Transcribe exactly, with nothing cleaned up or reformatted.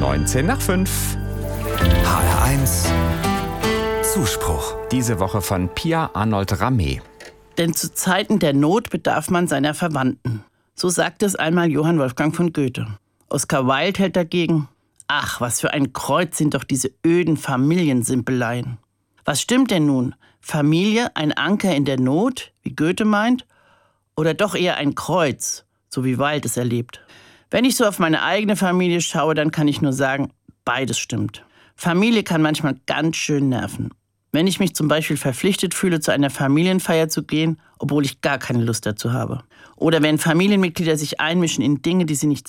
neunzehn nach fünf. H R eins Zuspruch. Diese Woche von Pia Arnold Ramé. Denn zu Zeiten der Not bedarf man seiner Verwandten. So sagte es einmal Johann Wolfgang von Goethe. Oscar Wilde hält dagegen: Ach, was für ein Kreuz sind doch diese öden Familiensimpeleien. Was stimmt denn nun? Familie ein Anker in der Not, wie Goethe meint? Oder doch eher ein Kreuz, so wie Wilde es erlebt? Wenn ich so auf meine eigene Familie schaue, dann kann ich nur sagen, beides stimmt. Familie kann manchmal ganz schön nerven. Wenn ich mich zum Beispiel verpflichtet fühle, zu einer Familienfeier zu gehen, obwohl ich gar keine Lust dazu habe. Oder wenn Familienmitglieder sich einmischen in Dinge, die sie nicht